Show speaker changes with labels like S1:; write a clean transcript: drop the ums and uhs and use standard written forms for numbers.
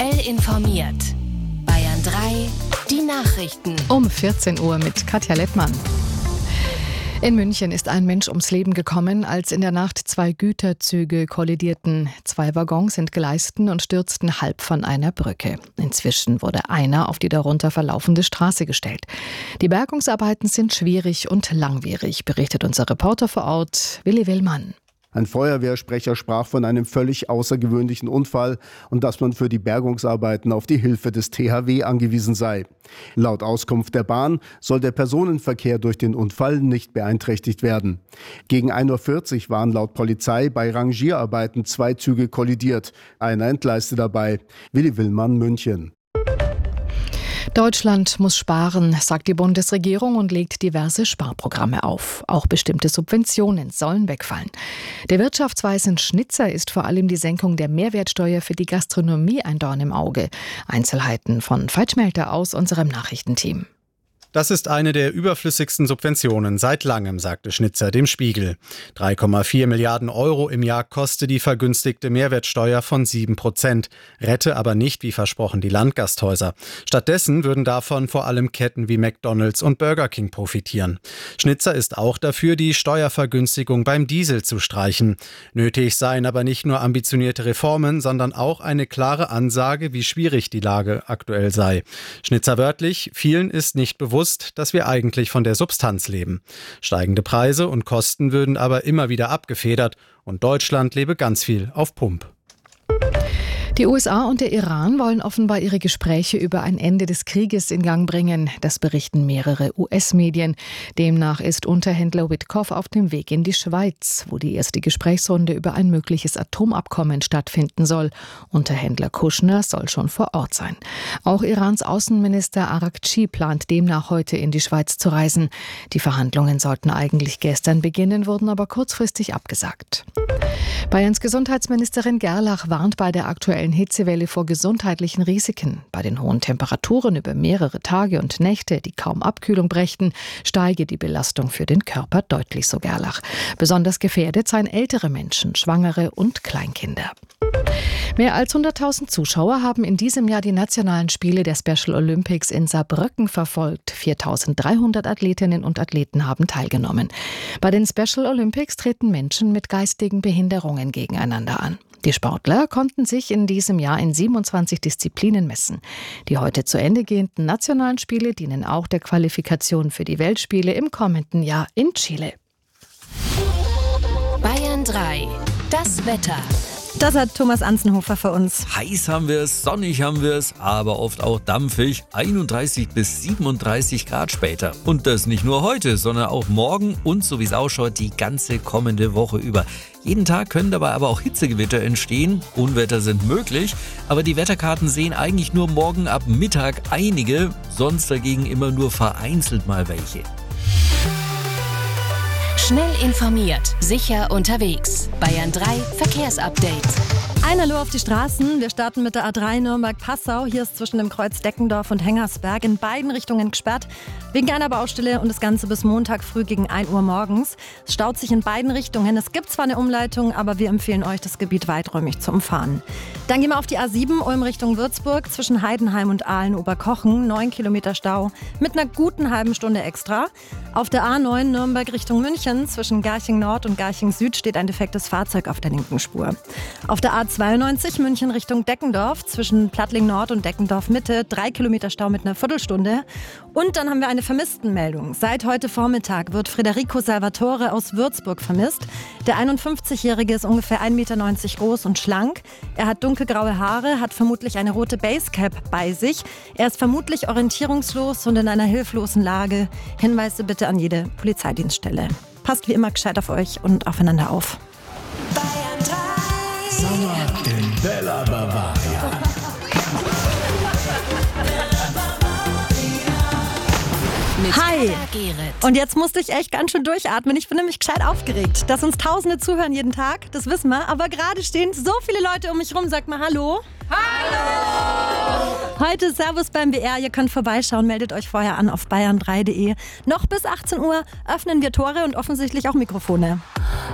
S1: Aktuell informiert. Bayern 3, die Nachrichten.
S2: Um 14 Uhr mit Katja Lettmann. In München ist ein Mensch ums Leben gekommen, als in der Nacht 2 Güterzüge kollidierten. 2 Waggons entgleisten und stürzten halb von einer Brücke. Inzwischen wurde einer auf die darunter verlaufende Straße gestellt. Die Bergungsarbeiten sind schwierig und langwierig, berichtet unser Reporter vor Ort, Willi Willmann.
S3: Ein Feuerwehrsprecher sprach von einem völlig außergewöhnlichen Unfall und dass man für die Bergungsarbeiten auf die Hilfe des THW angewiesen sei. Laut Auskunft der Bahn soll der Personenverkehr durch den Unfall nicht beeinträchtigt werden. Gegen 1:40 Uhr waren laut Polizei bei Rangierarbeiten 2 Züge kollidiert. Einer entgleiste dabei. Willi Willmann, München.
S2: Deutschland muss sparen, sagt die Bundesregierung und legt diverse Sparprogramme auf. Auch bestimmte Subventionen sollen wegfallen. Der Wirtschaftsweisen Schnitzer ist vor allem die Senkung der Mehrwertsteuer für die Gastronomie ein Dorn im Auge. Einzelheiten von Veit Schmelter aus unserem Nachrichtenteam.
S4: Das ist eine der überflüssigsten Subventionen seit langem, sagte Schnitzer dem Spiegel. 3,4 Milliarden Euro im Jahr koste die vergünstigte Mehrwertsteuer von 7%, rette aber nicht, wie versprochen, die Landgasthäuser. Stattdessen würden davon vor allem Ketten wie McDonald's und Burger King profitieren. Schnitzer ist auch dafür, die Steuervergünstigung beim Diesel zu streichen. Nötig seien aber nicht nur ambitionierte Reformen, sondern auch eine klare Ansage, wie schwierig die Lage aktuell sei. Schnitzer wörtlich: Vielen ist nicht bewusst, dass wir eigentlich von der Substanz leben. Steigende Preise und Kosten würden aber immer wieder abgefedert und Deutschland lebe ganz viel auf Pump.
S2: Die USA und der Iran wollen offenbar ihre Gespräche über ein Ende des Krieges in Gang bringen. Das berichten mehrere US-Medien. Demnach ist Unterhändler Witkoff auf dem Weg in die Schweiz, wo die erste Gesprächsrunde über ein mögliches Atomabkommen stattfinden soll. Unterhändler Kushner soll schon vor Ort sein. Auch Irans Außenminister Arakci plant demnach heute in die Schweiz zu reisen. Die Verhandlungen sollten eigentlich gestern beginnen, wurden aber kurzfristig abgesagt. Bayerns Gesundheitsministerin Gerlach warnt bei der aktuellen Hitzewelle vor gesundheitlichen Risiken. Bei den hohen Temperaturen über mehrere Tage und Nächte, die kaum Abkühlung brächten, steige die Belastung für den Körper deutlich, so Gerlach. Besonders gefährdet seien ältere Menschen, Schwangere und Kleinkinder. Mehr als 100.000 Zuschauer haben in diesem Jahr die nationalen Spiele der Special Olympics in Saarbrücken verfolgt. 4.300 Athletinnen und Athleten haben teilgenommen. Bei den Special Olympics treten Menschen mit geistigen Behinderungen gegeneinander an. Die Sportler konnten sich in diesem Jahr in 27 Disziplinen messen. Die heute zu Ende gehenden nationalen Spiele dienen auch der Qualifikation für die Weltspiele im kommenden Jahr in Chile.
S1: Bayern 3, das Wetter.
S5: Das hat Thomas Anzenhofer für uns.
S6: Heiß haben wir es, sonnig haben wir es, aber oft auch dampfig. 31 bis 37 Grad später. Und das nicht nur heute, sondern auch morgen und, so wie es ausschaut, die ganze kommende Woche über. Jeden Tag können dabei aber auch Hitzegewitter entstehen. Unwetter sind möglich, aber die Wetterkarten sehen eigentlich nur morgen ab Mittag einige, sonst dagegen immer nur vereinzelt mal welche.
S1: Schnell informiert, sicher unterwegs. Bayern 3 Verkehrsupdate.
S5: Ein Hallo auf die Straßen. Wir starten mit der A3 Nürnberg-Passau. Hier ist zwischen dem Kreuz Deckendorf und Hengersberg in beiden Richtungen gesperrt. Wegen einer Baustelle und das Ganze bis Montag früh gegen 1 Uhr morgens. Es staut sich in beiden Richtungen. Es gibt zwar eine Umleitung, aber wir empfehlen euch, das Gebiet weiträumig zu umfahren. Dann gehen wir auf die A7 Ulm Richtung Würzburg zwischen Heidenheim und Aalen-Oberkochen. 9 Kilometer Stau mit einer guten halben Stunde extra. Auf der A9 Nürnberg Richtung München zwischen Garching Nord und Garching Süd steht ein defektes Fahrzeug auf der linken Spur. Auf der A92 München Richtung Deckendorf zwischen Plattling Nord und Deckendorf Mitte 3 Kilometer Stau mit einer Viertelstunde. Und dann haben wir eine Vermisstenmeldung. Seit heute Vormittag wird Federico Salvatore aus Würzburg vermisst. Der 51-Jährige ist ungefähr 1,90 Meter groß und schlank. Er hat dunkelgraue Haare, hat vermutlich eine rote Basecap bei sich. Er ist vermutlich orientierungslos und in einer hilflosen Lage. Hinweise bitte an jede Polizeidienststelle. Passt wie immer gescheit auf euch und aufeinander auf.
S1: Bayern 3.
S7: Sommer in Bella Bavaria.
S1: Mit
S5: Hi!
S1: Anna Gerrit.
S5: Und jetzt musste ich echt ganz schön durchatmen. Ich bin nämlich gescheit aufgeregt, dass uns Tausende zuhören jeden Tag. Das wissen wir. Aber gerade stehen so viele Leute um mich rum. Sagt mal Hallo. Hallo! Heute Servus beim BR. Ihr könnt vorbeischauen. Meldet euch vorher an auf bayern3.de. Noch bis 18 Uhr öffnen wir Tore und offensichtlich auch Mikrofone.